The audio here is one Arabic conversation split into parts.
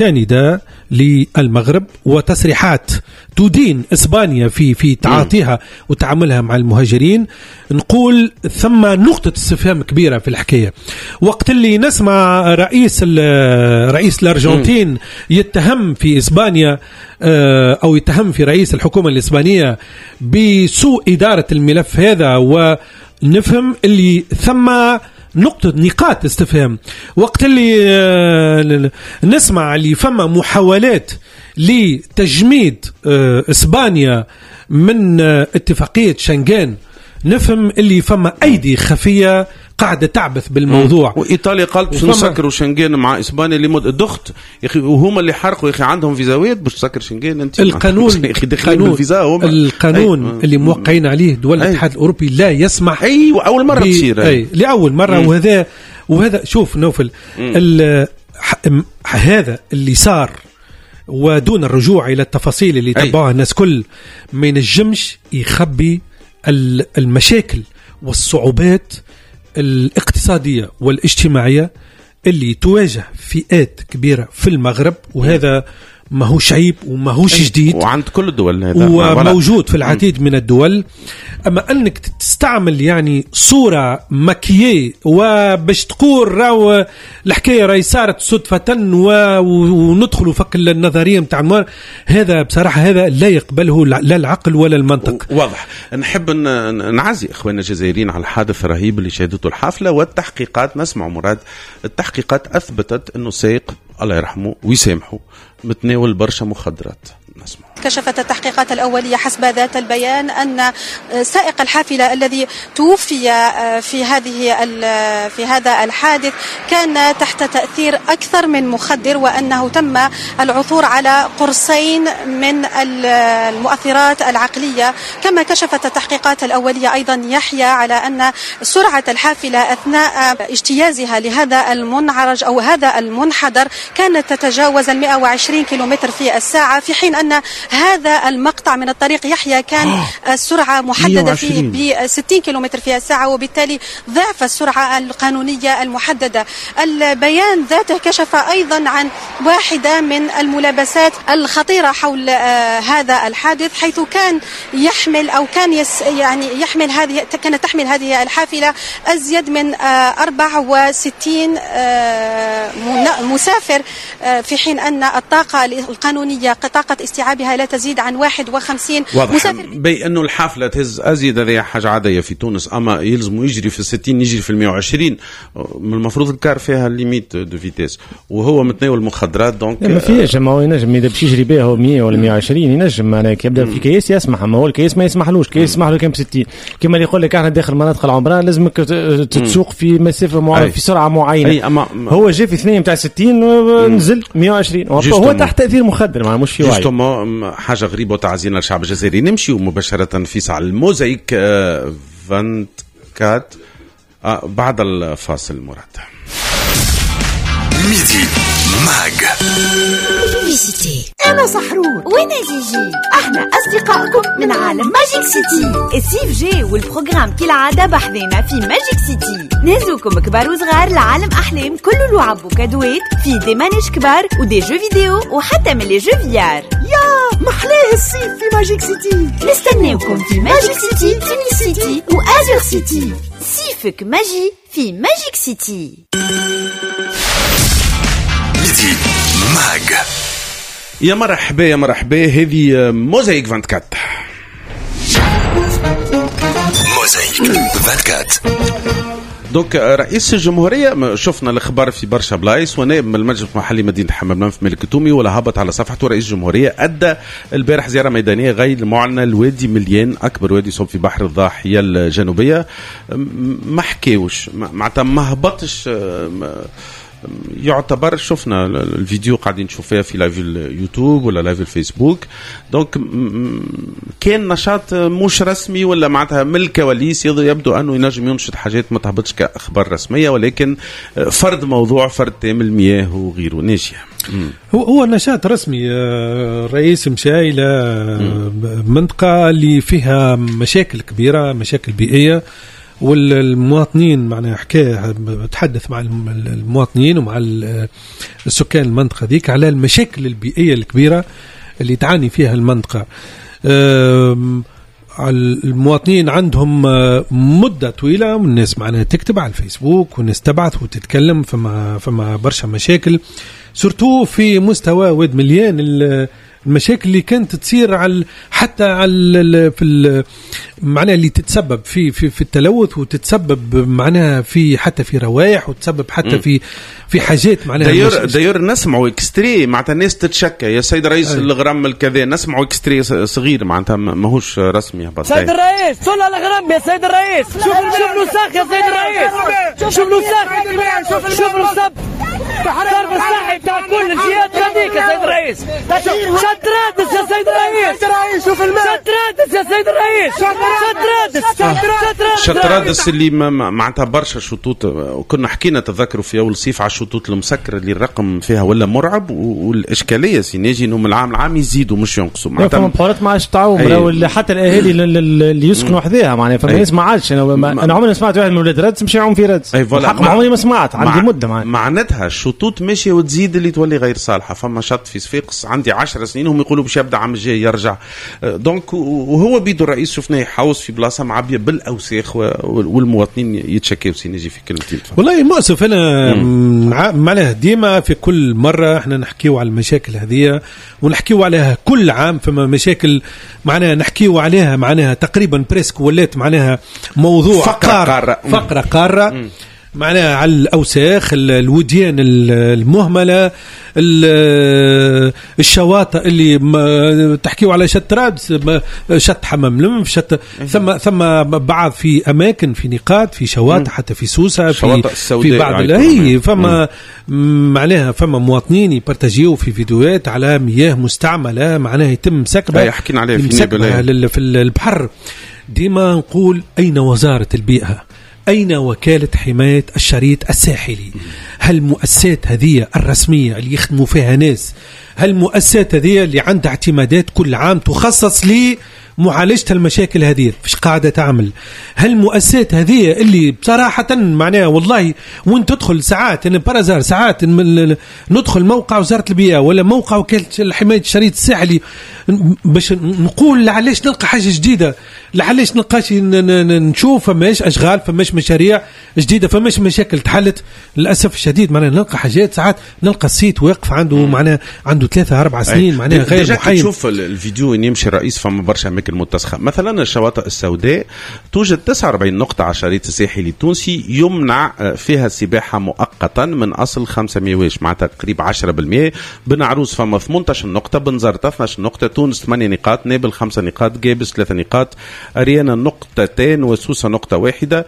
نداء للمغرب وتصريحات تدين إسبانيا في تعاطيها وتعاملها مع المهاجرين. نقول ثم نقطة استفهام كبيرة في الحكاية. وقت اللي نسمع رئيس الأرجنتين يتهم في إسبانيا أو يتهم في رئيس الحكومة الإسبانية بسوء إدارة الملف هذا، ونفهم اللي ثم نقاط استفهام. وقت اللي نسمع اللي فما محاولات لتجميد إسبانيا من اتفاقية شنغن، نفهم اللي فما أيدي خفية قاعدة تعبث بالموضوع. وإيطاليا قالت باش نسكروا شنغن مع إسبانيا لمدة ضغط يا أخي، وهما اللي حرقوا يا أخي عندهم فيزاوات باش تسكر شنغن. أنت القانون اللي موقعين عليه دول الاتحاد الأوروبي لا يسمح. أول مرة تصير لأول مرة. وهذا شوف نوفل هذا اللي صار، ودون الرجوع إلى التفاصيل اللي تبعها الناس كل ما ينجمش يخبي المشاكل والصعوبات الاقتصادية والاجتماعية اللي تواجه فئات كبيرة في المغرب. وهذا ما هوش عيب وما هوش جديد، وعند كل الدول هذا وموجود في العديد من الدول. أما أنك تستعمل يعني صورة مكية وباش تقول راو الحكاية راي صارت صدفة وندخلوا فك النظرية متاع هذا بصراحة هذا لا يقبله لا العقل ولا المنطق. واضح. نحب نعزي إخواننا الجزائريين على الحادث الرهيب اللي شهدته الحافلة والتحقيقات. نسمع مراد التحقيقات أثبتت أنه سائق الله يرحمه ويسامحه متناول برشا مخدرات. نسمع. كشفت التحقيقات الأولية حسب ذات البيان أن سائق الحافلة الذي توفي في هذا الحادث كان تحت تأثير أكثر من مخدر، وأنه تم العثور على قرصين من المؤثرات العقلية. كما كشفت التحقيقات الأولية أيضا يحيى على أن سرعة الحافلة أثناء اجتيازها لهذا المنعرج أو هذا المنحدر كانت تتجاوز 120 كيلومتر في الساعة، في حين أن هذا المقطع من الطريق يحيى كان السرعة محددة فيه ب 60 كيلومتر في الساعة، وبالتالي ضعف السرعة القانونية المحددة. البيان ذاته كشف أيضا عن واحدة من الملابسات الخطيرة حول هذا الحادث، حيث كان يحمل أو كان كانت تحمل هذه الحافلة أزيد من 64 مسافر، في حين أن الطاقة القانونية طاقة استيعابها لا تزيد عن 51 مسافر. بأنه الحافلة تهز أزيد هذه حاجة عادية في تونس، أما يلزم يجري في 60 يجري في 120. من المفروض الكار فيها الليميت دو فيتيس وهو متناول المخدرات. دونك ما فيش، ما هو ينجم إذا باش يجري بها 100 ولا 120 ينجم معناها يبدأ في كيس يسمح، أما هو الكيس ما يسمحلوش. كيس يسمح له كم 60. كما اللي يقول لك احنا داخل مناطق العمران لازمك تسوق في مسافة معينة في سرعة معينة. أما هو جاء في 2 متاع 60 نزل 120 هو تحت تأثير مخدر، ما مش في وعي. حاجة غريبة وتعزينا للشعب الجزائري. نمشي مباشرة في ساعة الموزايك 24 بعد الفاصل. مراد ميدي ماج. أنا سحرور وأنا جيجي، احنا أصدقائكم من عالم ماجيك سيتي. السيف جي والبروغرام كالعادة بحذينا في ماجيك سيتي، نهزوكم كبار وصغار لعالم أحلام كله لعب وكادوات، في دي مانيش كبار ودي جو فيديو وحتى من لي جو فيار. يا محلاه الصيف في ماجيك سيتي. نستناوكم في ماجيك سيتي، تونس سيتي وآزر سيتي. صيفك ماجي في ماجيك سيتي. ميدي ماج. يا مرحبا يا مرحبا. هذه موزايك 24. موزايك 24. دونك رئيس الجمهورية شفنا الأخبار في برشا بلايص، ونائب من المجلس المحلي مدينة حمام في ملك التومي ولا هبط على صفحته رئيس الجمهورية أدى البارح زيارة ميدانية غير معلنة الوادي مليان، أكبر وادي يصب في بحر الضاحية الجنوبية. ما حكيوش معناتها ما هبطش، يعتبر شفنا الفيديو قاعدين نشوفها في لايف اليوتيوب ولا لايف الفيسبوك. دونك كان نشاط مش رسمي ولا معناتها من الكواليس، يبدو أنه ينجم ينشط حاجات ما تهبطش كأخبار رسمية، ولكن فرد موضوع فرد تام المياه وغيره ناشئ. هو نشاط رسمي. الرئيس مشى إلى منطقة اللي فيها مشاكل كبيرة، مشاكل بيئية، والمواطنين معناها حكايه تحدث مع المواطنين ومع السكان المنطقه ذيك على المشاكل البيئيه الكبيره اللي تعاني فيها المنطقه. المواطنين عندهم مدة طويلة والناس معناها تكتب على الفيسبوك والناس تبعث وتتكلم، فما برشا مشاكل سورتو في مستوى واد مليان المشاكل اللي كانت تصير على حتى على في معناها اللي تتسبب في التلوث وتتسبب معناها في حتى في روايح وتسبب حتى في حاجات معناها داير نسمعوا اكستري معناتها الناس تتشكى يا سيد الرئيس الغرام الكذا نسمعوا اكستري صغير معناتها ماهوش رسمي. سيد الرئيس صل على الغرام يا سيد الرئيس، شوف الوساخ يا سيد الرئيس، شوف الوساخ، شوف الصب الصرف الصحي بتاع كل الجهات هذيك يا سيد الرئيس. شد رادس يا سيد الرئيس، شوف الماء شد رادس يا سيد الرئيس، شد رادس اللي معناتها برشا شطوط. وكنا حكينا تذكروا في اول صيف على الشطوط المسكره اللي الرقم فيها ولا مرعب، والاشكاليه سيناجي انه من العام العام يزيدوا مش ينقصوا. معناتها مباراه ما عادش تعاون حتى الاهالي اللي يسكنوا حذاها معناها فما ناس ما عادش. انا عمري ما سمعت واحد من ولاد رادس مش يعوم في رادس، عمري ما سمعت عندي مده معناتها الشطوط ماشيه وتزيد اللي تولي غير صالحه. فما شط في صفاقس عندي 10 سنين هم يقولوا باش يبدا عام الجاي يرجع. دونك وهو بيدو الرئيس شفناه يحوس في بلاصه معبيه بالاوساخ والمواطنين يتشكيوا سينجي في كلمتين. والله مؤسف انا معناها ديما في كل مره احنا نحكيو على المشاكل هذه ونحكيو عليها كل عام. فما مشاكل معناها نحكيو عليها معناها تقريبا بريسك ولات معناها موضوع فقره قاره معناها على الأوساخ، الوديان المهملة، الشواطئ اللي تحكيوا على شط رادس، شط حمام لم، ثم بعض في أماكن في نقاط في شواطئ حتى في سوسة في بعض فما معناها فما مواطنين يبرتجيوا في فيديوهات على مياه مستعملة معناها يتم سكبها في البحر. ديما نقول أين وزارة البيئة؟ أين وكالة حماية الشريط الساحلي؟ هل المؤسسات هذه الرسمية اللي يخدموا فيها ناس، هل المؤسسات هذه اللي عندها اعتمادات كل عام تخصص لمعالجة المشاكل هذه فيش قاعدة تعمل؟ هل المؤسسات هذه اللي بصراحة معناها والله وين تدخل ساعات أنا برازار ساعات ندخل موقع وزارة البيئة ولا موقع وكالة حماية الشريط الساحلي باش نقول لعليش نلقى حاجة جديدة، لعليش نلقاش نشوف فماش أشغال فماش مشاريع جديدة فماش مشاكل تحلت. للأسف الشديد معناها نلقى حاجات ساعات نلقى السيت واقف عنده معناها عنده 3-4 سنين معناها غير محيط. تشوف الفيديو إن يمشي الرئيس فما برشا أماكن متسخة. مثلا الشواطئ السوداء توجد 49 نقطة على الشريط الساحلي التونسي يمنع فيها السباحة مؤقتا من أصل 500 واش معناتها تقريب 10%. بنعروس فما 18 نقطة، بنزرت 12 نقطة، تونس 8 نقاط، نابل 5 نقاط، جابس 3 نقاط، أريانا نقطتين، وسوسة نقطة واحدة،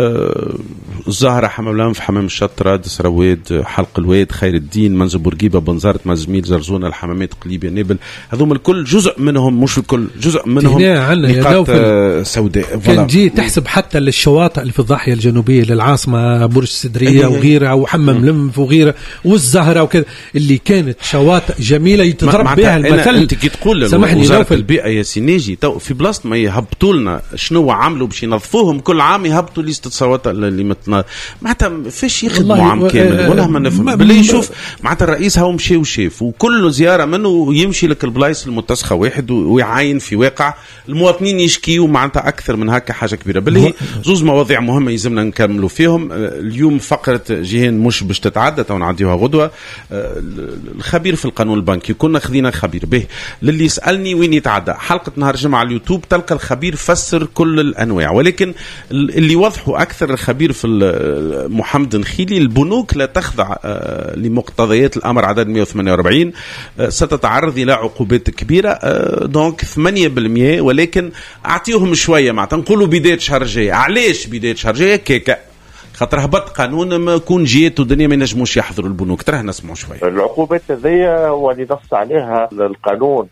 الزهرة حمام لنف حمام الشط رادس رواد حلق الواد خير الدين منزل بورقيبة بنزرت مزميل زرزونة الحمامات قليبية نابل. هذوم الكل جزء منهم مش الكل جزء منهم نقاط سوداء. كان جي تحسب حتى للشواطئ اللي في الضاحية الجنوبية للعاصمة برج السدرية وغيرها وحمام لنف وغيرها والزهرة وكذا اللي كانت شواطئ جميلة يتضرب بها المثل. انت كي تقول وزارة البيئة يا سينيجي تو في بلاصة ما يهبطوا لنا شنو عملوا باش ينظفوهم كل عام يهبطوا ليست الشواطئ اللي مثل معناتها فاش يخدموا عام كامل ولا ما نفهم باللي يشوف معناتها الرئيس هو مشي وشاف وكل زيارة منه يمشي لك البلايص المتسخة واحد ويعاين في واقع المواطنين يشكيوا معناتها أكثر من هكا حاجة كبيرة. باللي زوز مواضيع مهمة يلزمنا نكملوا فيهم اليوم. فقرة جيهان مش باش تتعدى تو نعديوها غدوة. الخبير في القانون البنكي كنا خذينا خبير به للي يسألني وين يتعدى حلقة نهار جمعة على اليوتيوب تلقى الخبير فسر كل الأنواع. ولكن اللي وضحوا أكثر الخبير في محمد نخيلي البنوك لا تخضع لمقتضيات الأمر عدد 148 ستتعرض إلى عقوبات كبيرة دونك 8%. ولكن أعطيهم شوية معناتها نقولوا بداية شهر الجاي. علاش بداية شهر الجاي كيكا خاطر هبط قانون ما يكون جيت والدنيا ما ينجموش يحضروا البنوك. تراه نسمعوا شوية. العقوبات هذيا هو اللي نص عليها القانون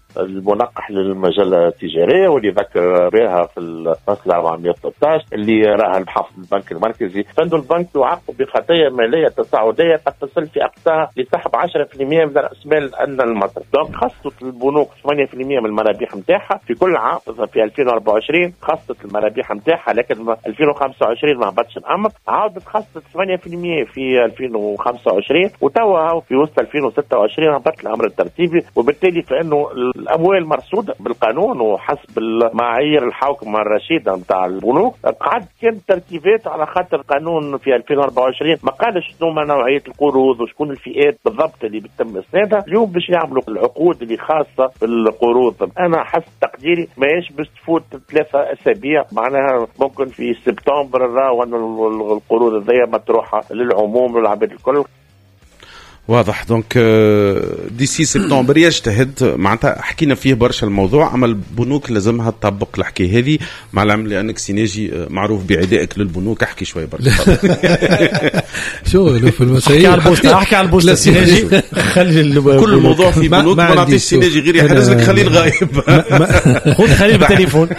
المنقح للمجله التجاريه واللي ذكر بها في الفصل 413 اللي راها الحافظ البنك المركزي فإنه البنك يعاقب بخطايا ماليه تصاعديه قد تصل في اقصاها لسحب 10% من راس مال ان المصرف. دونك خصت البنوك 8% من المرابح نتاعها في كل عام. في 2024 خصت المرابح نتاعها، لكن 2025 ما هبطش الامر، عاودت خصت 8% في 2025 وتوا في وسط 2026 هبط الامر الترتيبي. وبالتالي فانه الاموال مرصوده بالقانون وحسب المعايير الحوكمه الرشيده نتاع البنوك. قعد كان ترتيبات على خاطر القانون في 2024 ما قالش شنو نوعيه القروض وشكون الفئات بالضبط اللي بتتم اسنادها. اليوم باش يعملوا العقود اللي خاصه بالقروض، انا حسب تقديري ماهيش باش تفوت 3 أسابيع، معناها ممكن في سبتمبر راهو القروض هذيا مطروحه للعموم والعباد الكل. واضح. دونك ديسي سبتمبر يجتهد، معناتها حكينا فيه برشا الموضوع، اما البنوك لازمها تطبق الحكايه هذه، مع العلم لانك سيناجي معروف بعدائك للبنوك. احكي شوي برشا. شو في المسائل احكي على البوسطه سيناجي. خلي كل الموضوع في بنوك ما نعطيش سيناجي غير يحرز لك خليل غايب. خذ خليل بالتليفون.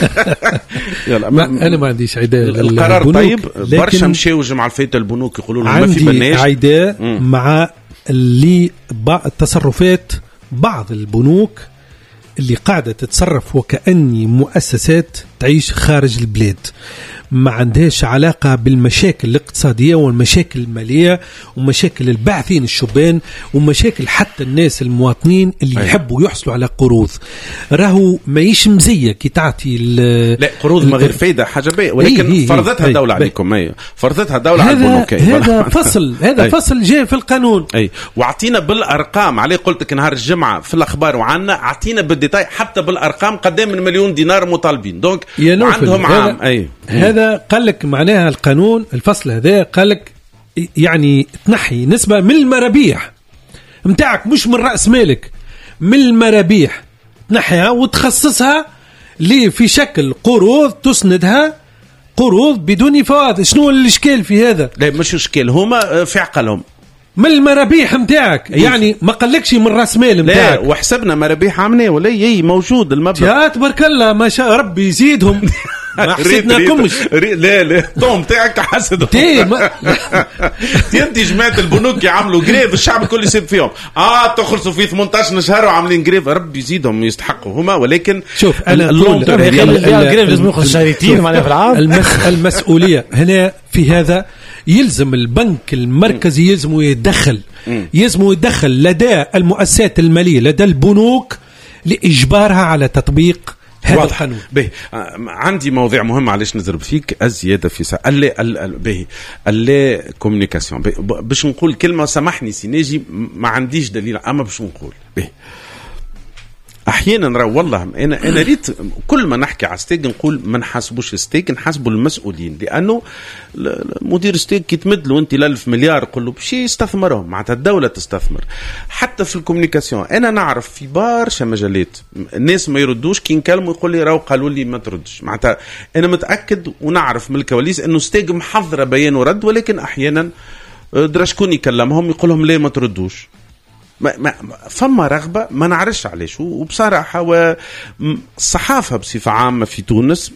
انا ما عنديش عداء. القرار طيب، برشا مشاو الجمعه الفايته البنوك يقولوا لهم ما في بناش. عندي عداء مع اللي تصرفات بعض البنوك اللي قاعدة تتصرف وكأني مؤسسات تعيش خارج البلاد، ما عندهاش علاقة بالمشاكل الاقتصادية والمشاكل المالية ومشاكل الباعثين الشبان ومشاكل حتى الناس المواطنين اللي يحبوا يحصلوا على قروض. راهو ما يش مزية كي تعطي لا قروض ما غير فايدة حاجة بي، ولكن فرضتها الدولة عليكم. فرضتها الدولة على البنوك. هذا فصل هذا فصل جاء في القانون. واعطينا بالأرقام عليه قلت لك نهار الجمعة في الأخبار وعنا اعطينا بالديتاي حتى بالأرقام قدام من مليون دينار مطالبين. دونك عندهم عام. هذا قال لك معناها القانون الفصل هذا قال لك يعني تنحي نسبة من المرابيح متاعك، مش من رأس مالك، من المرابيح تنحيها وتخصصها لي في شكل قروض تسندها، قروض بدون فوائد. شنو الإشكال في هذا؟ لا مش إشكال، هما في عقلهم من المرابيح متاعك. يعني ما قالكش من راس مال متاعك. لا وحسبنا مرابيح عامناه ولا يموجود المبلغ. يا تبارك الله ما شاء ربي يزيدهم. ما حسيتناكمش. لا طوم تاعك حسد. انت جماعه البنوك يعملوا جريف الشعب الكل يسيب فيهم. تخلصوا في 18 شهر وعاملين جريف، ربي يزيدهم يستحقوا هما. ولكن شوف انا الجريف لازم ياخذ شهرين معناها في العام. المسؤوليه هنا في هذا يلزم البنك المركزي يلزم يدخل لدى المؤسسات الماليه لدى البنوك لاجبارها على تطبيق هذا القانون. عندي موضوع مهم علاش نضرب فيك الزياده في ساعه اللي كومونيكاسيون. باش نقول كلمه سامحني سيناجي ما عنديش دليل اما باش نقول احيانا راه والله انا ريت كل ما نحكي على ستيك نقول ما نحاسبوش ستيك، نحاسبوا المسؤولين، لانه مدير ستيك كي تمد له انت 1000 مليار قل له باش يستثمرهم، معناتها الدوله تستثمر. حتى في الكومونيكاسيون انا نعرف في برشا مجالات الناس ما يردوش كي نكلموا يقول لي راهو قالوا لي ما تردش، معناتها انا متاكد ونعرف من الكواليس انه ستيك محضره بيان ورد، ولكن احيانا درا شكون يكلمهم يقول لهم ليه ما تردوش. ما فما رغبة ما نعرفش علاش. وبصراحة والصحافة بصفة عامة في تونس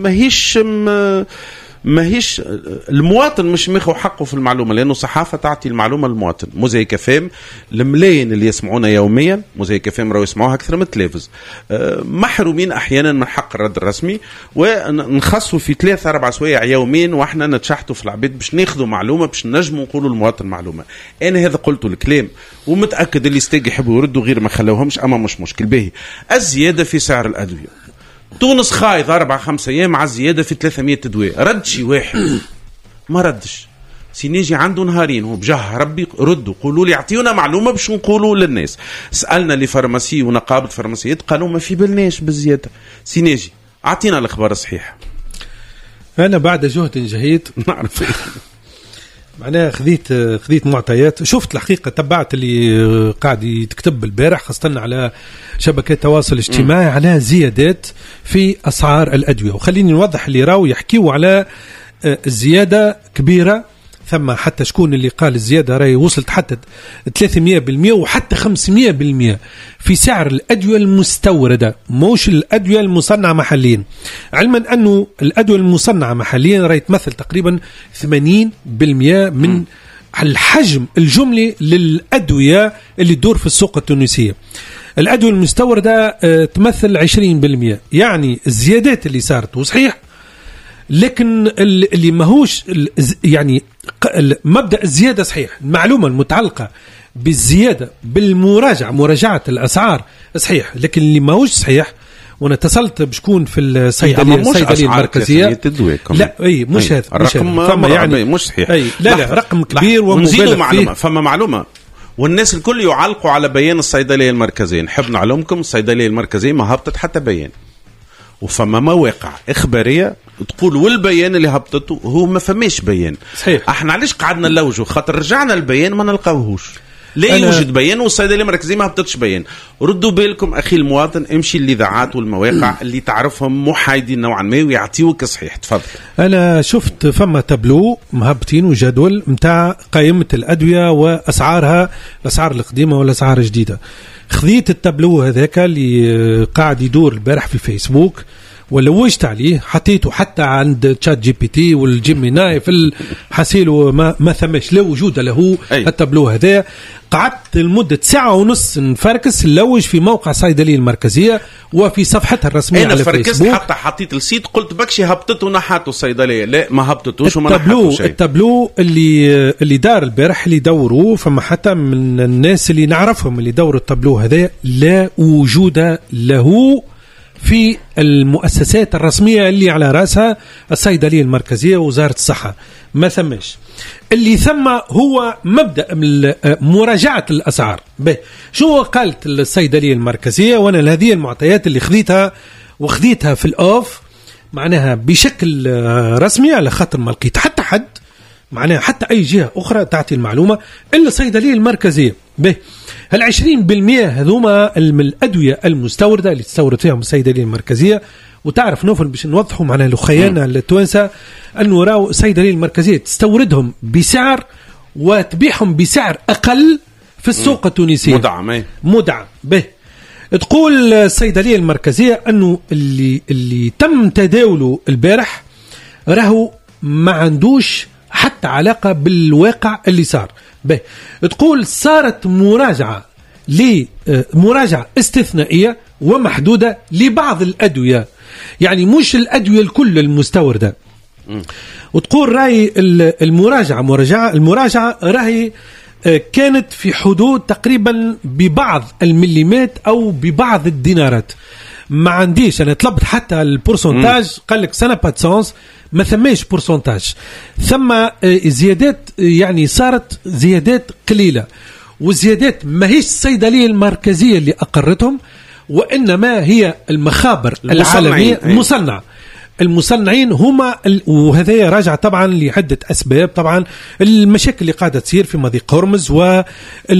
ماهيش المواطن مش ماخذ حقه في المعلومة، لأنه الصحافة تعطي المعلومة للمواطن. موزايك فام الملايين اللي يسمعونا يوميا، موزايك فام راهو يسمعوها أكثر من التلفز، محرومين أحيانا من حق الرد الرسمي، ونخصوا في 3-4 سوايع يومين وإحنا نتشحتوا في العباد باش ناخذوا معلومة باش نجموا نقولوا للمواطن معلومة. أنا هذا قلته الكلام ومتأكد اللي يستيق يحبوا يردوا غير ما خلوهمش، أما مش مشكل. باهي الزيادة في سعر الأدوية، تونس خايض 4-5 أيام على الزيادة في 300 دواء، رد شي واحد ما ردش. سينيجي عنده نهارين هو بجاه ربي ردوا قولوا لي اعطيونا معلومة باش نقولوا للناس. سألنا لفارماسي ونقابة فارماسيات قالوا ما في بالناش بالزيادة. سينيجي اعطينا الأخبار الصحيحة. أنا بعد جهد جهيد نعرف معناها خذيت معطيات، شفت الحقيقة تبعت اللي قاعد يتكتب البارح خاصة على شبكة التواصل الاجتماعي على زيادات في أسعار الأدوية. وخليني نوضح اللي راو يحكيوا على الزيادة كبيرة ثم حتى شكون اللي قال الزيادة راهي وصلت حتى 300% وحتى 500% في سعر الأدوية المستوردة، موش الأدوية المصنعة محليا، علما أنه الأدوية المصنعة محليا راهي تمثل تقريبا 80% من الحجم الجملي للأدوية اللي تدور في السوق التونسية. الأدوية المستوردة تمثل 20%. يعني الزيادات اللي صارت وصحيح، لكن اللي ماهوش يعني مبدأ الزيادة صحيح، المعلومة المتعلقة بالزيادة مراجعة الأسعار صحيح، لكن اللي ماهوش صحيح، وانا اتصلت بشكون في الصيدليه المركزيه، لا اي مش هذا الرقم فما يعني مش صحيح، لا رقم كبير ومبالغ معلومه فيه. فما معلومه والناس الكل يعلقوا على بيان الصيدليه المركزيه. نحب نعلمكم الصيدليه المركزيه ما هبطت حتى بيان، وفما مواقع إخبارية تقول والبيان اللي هبطته هو ما فماش بيان صحيح. احنا علاش قعدنا نلوجوا؟ خاطر رجعنا البيان ما نلقاوهوش، لا يوجد بيان والصيدليه المركزيه ما هبطتش بيان. ردوا بالكم اخي المواطن، امشي للاذاعات والمواقع اللي تعرفهم محايدين نوعا ما ويعطيوك صحيح. تفضل. انا شفت فما تابلو مهبطين وجدول نتاع قائمه الادويه واسعارها، الاسعار القديمه والاسعار الجديده. خذيت التابلو هذاك اللي قاعد يدور البارح في الفيسبوك ولوجت عليه، حطيته حتى عند تشات جي بي تي والجيميناي في حسيله ما ثمش لا وجود له التابلو هذا. قعدت لمدة ساعة ونص نفركس نلوج في موقع الصيدلية المركزية وفي صفحتها الرسمية على الفيسبوك. أنا فركست حتى حطيت السيت قلت بكشي هبطته ونحاته الصيدلية، لا ما هبطتوش وما نحاته شيء. التابلو اللي دار البارح اللي دوروا، فما حتى من الناس اللي نعرفهم اللي دوروا التابلو هذا لا وجود له في المؤسسات الرسمية اللي على رأسها الصيدلية المركزية ووزارة الصحة، ما ثمش. اللي ثم هو مبدأ مراجعة الأسعار. شو قالت الصيدلية المركزية؟ وأنا هذه المعطيات اللي خذيتها في الأوف معناها بشكل رسمي، على خاطر ما لقيت حتى حد معناها حتى أي جهة أخرى تعطي المعلومة إلا الصيدلية المركزية. هل 20% هذوما من الأدوية المستوردة اللي تستورد فيهم الصيدلية المركزية. وتعرف نوفل باش نوضحوا معناها لخيانا التوانسة أنه راو الصيدلية المركزية تستوردهم بسعر وتبيعهم بسعر أقل في السوق التونسية، مدعم. تقول الصيدلية المركزية أنه اللي تم تداوله البارح راهو ما عندوش حتى علاقة بالواقع اللي صار. تقول صارت مراجعة استثنائية ومحدودة لبعض الأدوية، يعني مش الأدوية الكل المستوردة. وتقول راهي المراجعة راهي كانت في حدود تقريبا ببعض المليمات أو ببعض الدينارات. ما عنديش أنا طلبت حتى البورسنتاج، قال لك سنة باتسانس ما ثماش بورسنتاج، ثم زيادات يعني صارت زيادات قليلة، والزيادات ما هيش الصيدلية المركزية اللي أقرتهم، وإنما هي المخابر العالمية المصنعين هما وهذا راجع طبعا لعدة أسباب. طبعا المشاكل اللي قاعدة تصير في مضيق هرمز وعدة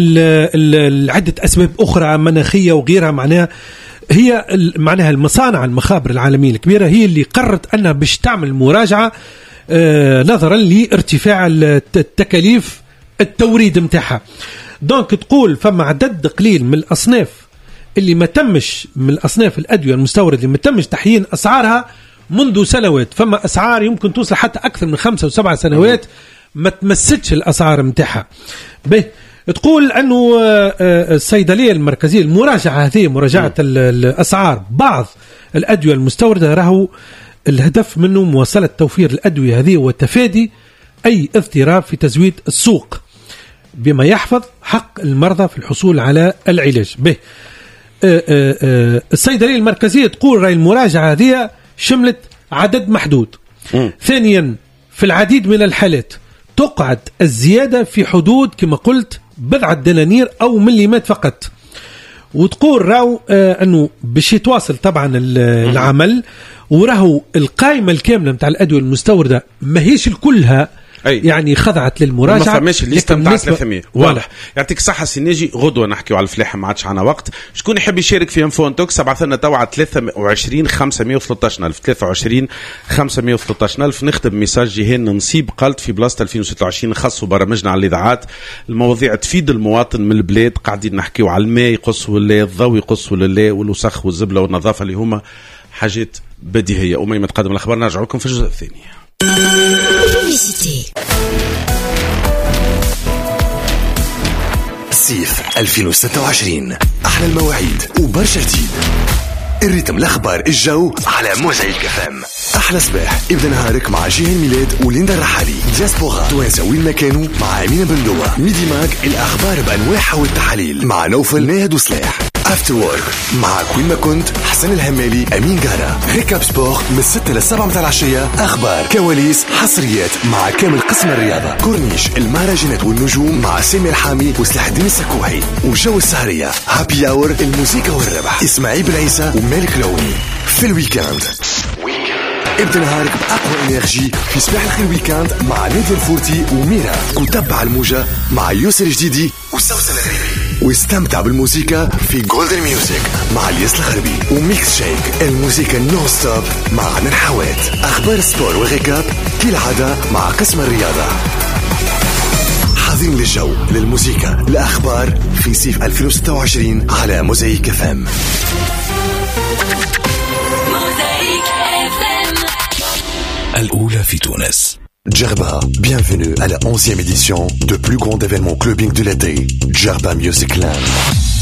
أسباب أخرى مناخية وغيرها، هي معناها المخابر العالمية الكبيرة هي اللي قررت أنها باش تعمل مراجعة نظرا لارتفاع التكاليف التوريد متاعها. دونك تقول فما عدد قليل من الأصناف اللي ما تمش، من الأصناف الأدوية المستوردة اللي ما تمش تحيين أسعارها منذ سنوات. فما أسعار يمكن توصل حتى أكثر من 5 و7 سنوات ما تمستش الأسعار متاعها. تقول أنه الصيدلية المركزية المراجعة هذه مراجعة الأسعار بعض الأدوية المستوردة راهو الهدف منه مواصلة توفير الأدوية هذه وتفادي أي اضطراب في تزويد السوق بما يحفظ حق المرضى في الحصول على العلاج. الصيدلية المركزية تقول رأي المراجعة هذه شملت عدد محدود. ثانيا في العديد من الحالات تقعد الزيادة في حدود كما قلت بضعة دنانير أو مليمات فقط. وتقول راهو أنه باش يتواصل طبعا العمل، وراهو القائمة الكاملة متاع الأدوية المستوردة ما هيش الكلها يعني خضعت للمراجعه. ما فماش الليسته نتاع 300 واضح. يعطيك صحه سيناجي، غدوه نحكيو على الفلاحه ما عادش عنا وقت. شكون يحب يشارك في انفو انتوكس ابعث لنا توا على 23 513000 23 513000. نختم ميساج جيهان نصيب قالت في بلاصه 2026 نخصوا برامجنا على الاذاعات المواضيع تفيد المواطن من البلاد. قاعدين نحكيو على الماء يقص ولا الضوء يقص ولا والوسخ والزبله والنظافه اللي هما حاجات بديهيه. وما تقدم الاخبار نرجع لكم في الجزء الثاني. صيف 2026 احلى المواعيد وبرشا جديد. الريتم الاخبار الجو على موزايك FM. احلى صباح ابدا نهارك مع جيهان ميلاد وليندا الرحالي. دياسبورا توانسه وين ما كانوا مع امينه بندوه. ميدي ماك الاخبار بانواعها والتحاليل مع نوفل ناهد وصلاح. افتر وورك مع كل ما كنت حسن الهمالي امين قارة. ريكاب سبور من 6 ل 7 متاع العشيه. اخبار كواليس حصريات مع كامل قسم الرياضه. كورنيش المهرجانات والنجوم مع سامي الحامي وسلاح الدين السكوحي. وجو السهريه هابي اور الموسيقى والربح اسماعيل بن عيسى ومالك لوني. في الويكاند ابدا نهارك باقوى انرجي في صباح الخير ويكاند مع نادي الفورتي وميرا. وتبع الموجه مع يوسف الجديدي وسوسن الغريبي. واستمتع بالموسيقى في جولدن ميوزك مع الياس الغربي. وميكس شيك الموسيقى نو ستوب مع عدن حوات. اخبار السبور والريكاب كالعاده مع قسم الرياضه. حاضرين للجو للموسيقى الاخبار في صيف 2026 على موزايك FM. الأولى في تونس. Djerba, bienvenue à la 11e édition de plus grand événement clubbing de l'été, Djerba Music Land.